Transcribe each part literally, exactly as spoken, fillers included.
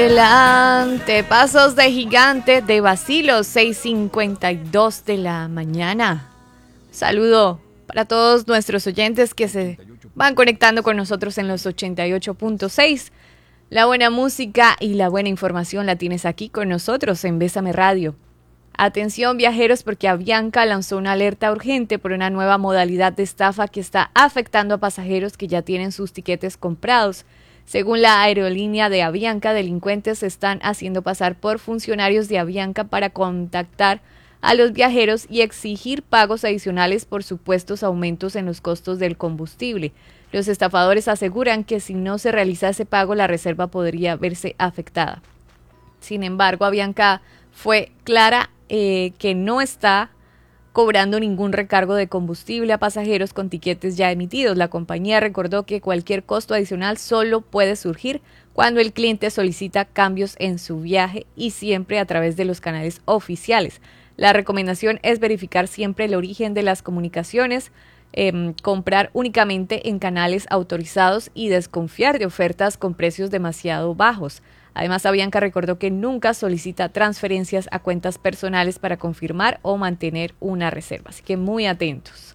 Adelante, pasos de gigante de Bacilos, seis cincuenta y dos de la mañana. Saludo para todos nuestros oyentes que se van conectando con nosotros en los ochenta y ocho punto seis. La buena música y la buena información la tienes aquí con nosotros en Bésame Radio. Atención viajeros, porque Avianca lanzó una alerta urgente por una nueva modalidad de estafa que está afectando a pasajeros que ya tienen sus tiquetes comprados. Según la aerolínea de Avianca, delincuentes se están haciendo pasar por funcionarios de Avianca para contactar a los viajeros y exigir pagos adicionales por supuestos aumentos en los costos del combustible. Los estafadores aseguran que si no se realiza ese pago, la reserva podría verse afectada. Sin embargo, Avianca fue clara eh, que no está cobrando ningún recargo de combustible a pasajeros con tiquetes ya emitidos. La compañía recordó que cualquier costo adicional solo puede surgir cuando el cliente solicita cambios en su viaje y siempre a través de los canales oficiales. La recomendación es verificar siempre el origen de las comunicaciones, eh, comprar únicamente en canales autorizados y desconfiar de ofertas con precios demasiado bajos. Además, Avianca recordó que nunca solicita transferencias a cuentas personales para confirmar o mantener una reserva, así que muy atentos.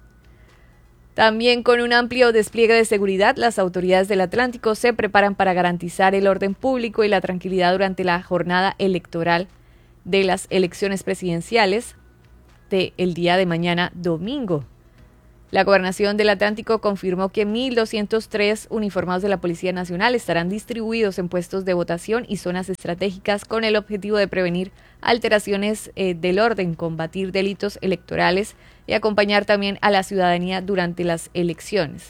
También con un amplio despliegue de seguridad, las autoridades del Atlántico se preparan para garantizar el orden público y la tranquilidad durante la jornada electoral de las elecciones presidenciales del día de mañana domingo. La Gobernación del Atlántico confirmó que mil doscientos tres uniformados de la Policía Nacional estarán distribuidos en puestos de votación y zonas estratégicas con el objetivo de prevenir alteraciones eh, del orden, combatir delitos electorales y acompañar también a la ciudadanía durante las elecciones.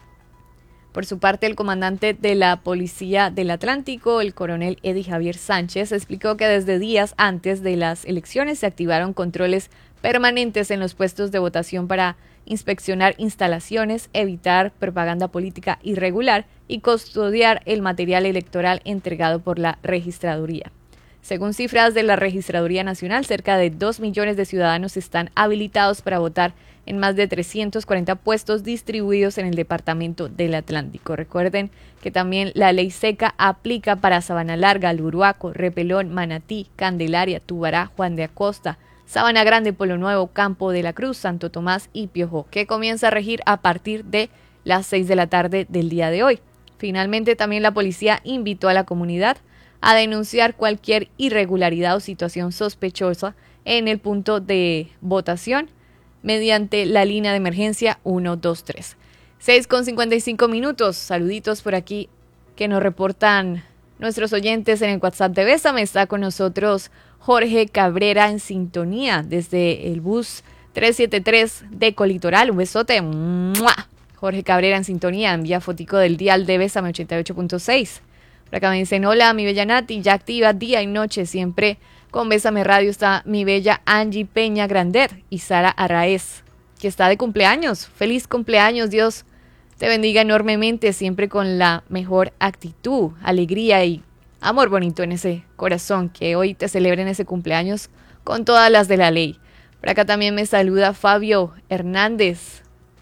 Por su parte, el comandante de la Policía del Atlántico, el coronel Eddie Javier Sánchez, explicó que desde días antes de las elecciones se activaron controles permanentes en los puestos de votación para inspeccionar instalaciones, evitar propaganda política irregular y custodiar el material electoral entregado por la registraduría. Según cifras de la Registraduría Nacional, cerca de dos millones de ciudadanos están habilitados para votar en más de trescientos cuarenta puestos distribuidos en el departamento del Atlántico. Recuerden que también la ley seca aplica para Sabana Larga, Luruaco, Repelón, Manatí, Candelaria, Tubará, Juan de Acosta, Sabana Grande, Pueblo Nuevo, Campo de la Cruz, Santo Tomás y Piojó, que comienza a regir a partir de las seis de la tarde del día de hoy. Finalmente, también la policía invitó a la comunidad a denunciar cualquier irregularidad o situación sospechosa en el punto de votación mediante la línea de emergencia uno dos tres. seis con cincuenta y cinco minutos. Saluditos por aquí que nos reportan nuestros oyentes en el WhatsApp de Bésame. Está con nosotros Jorge Cabrera en sintonía desde el bus trescientos setenta y tres de Colitoral. Un besote. ¡Mua! Jorge Cabrera en sintonía. Envía fotico del dial de Bésame ochenta y ocho punto seis. Por acá me dicen, hola, mi bella Nati, ya activa día y noche, siempre con Bésame Radio está mi bella Angie Peña Grander y Sara Arraez, que está de cumpleaños. Feliz cumpleaños, Dios te bendiga enormemente, siempre con la mejor actitud, alegría y amor bonito en ese corazón, que hoy te celebren ese cumpleaños con todas las de la ley. Por acá también me saluda Fabio Hernández.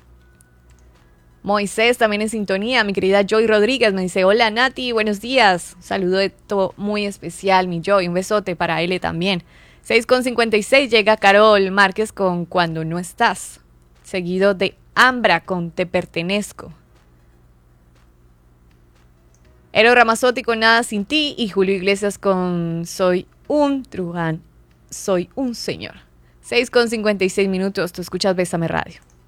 Moisés también en sintonía, mi querida Joy Rodríguez me dice, hola Nati, buenos días. Un saludo de todo muy especial, mi Joy, un besote para él también. seis con cincuenta y seis llega Carol Márquez con Cuando no estás, seguido de Ambra con Te pertenezco. Ero Ramazotti con Nada sin ti y Julio Iglesias con Soy un Truján, soy un señor. seis con cincuenta y seis minutos, tú escuchas Bésame Radio.